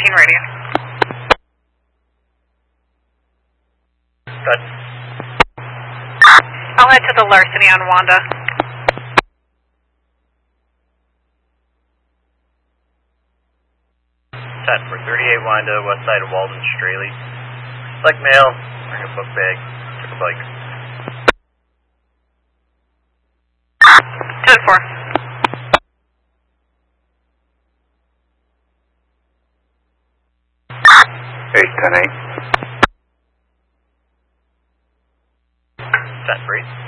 14 radio. Good. I'll head to the Larceny on Wanda. For 38 Wanda, west side of Walden Straley. Select male, bring a book bag, took a bike. 10-4. 8-10-8. 10-3.